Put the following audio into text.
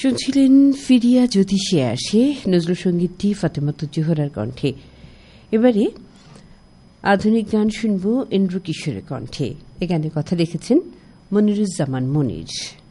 শুনছিলেন ফিরিয়া যদি সে আসে, নজরুল সঙ্গীতটি ফাতেমাতুজ জোহরার কণ্ঠে। এবারে আধুনিক গান শুনব ইন্দ্র কিশোরের কণ্ঠে। এ গানে কথা লিখেছেন মনিরুজ্জামান মনির।